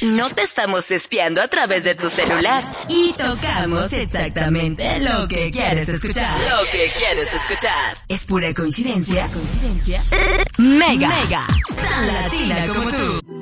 no te estamos espiando a través de tu celular. Y tocamos exactamente lo que quieres escuchar. Lo que quieres escuchar. ¿Es pura coincidencia? Mega. Tan latina como tú.